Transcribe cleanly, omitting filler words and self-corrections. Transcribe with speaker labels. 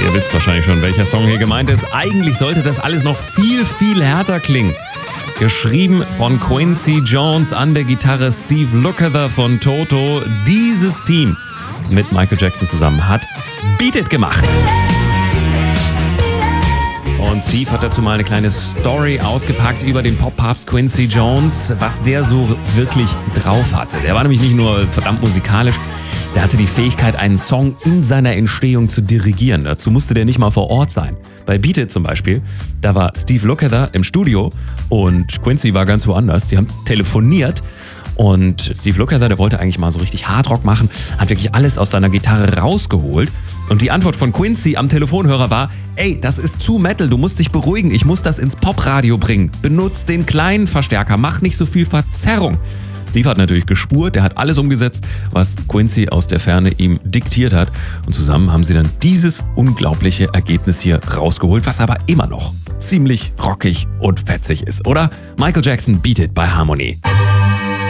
Speaker 1: Ihr wisst wahrscheinlich schon, welcher Song hier gemeint ist. Eigentlich sollte das alles noch viel, viel härter klingen. Geschrieben von Quincy Jones, an der Gitarre Steve Lukather von Toto. Dieses Team mit Michael Jackson zusammen hat Beat It gemacht. Und Steve hat dazu mal eine kleine Story ausgepackt über den Pop-Papst Quincy Jones, was der so wirklich drauf hatte. Der war nämlich nicht nur verdammt musikalisch, der hatte die Fähigkeit, einen Song in seiner Entstehung zu dirigieren. Dazu musste der nicht mal vor Ort sein. Bei Beat It zum Beispiel, da war Steve Lukather im Studio und Quincy war ganz woanders. Die haben telefoniert und Steve Lukather, der wollte eigentlich mal so richtig Hardrock machen, hat wirklich alles aus seiner Gitarre rausgeholt. Und die Antwort von Quincy am Telefonhörer war: Ey, das ist zu Metal, du musst dich beruhigen, ich muss das ins Popradio bringen. Benutzt den kleinen Verstärker, mach nicht so viel Verzerrung. Steve hat natürlich gespurt, der hat alles umgesetzt, was Quincy aus der Ferne ihm diktiert hat. Und zusammen haben sie dann dieses unglaubliche Ergebnis hier rausgeholt, was aber immer noch ziemlich rockig und fetzig ist, oder? Michael Jackson, Beat It bei Harmony.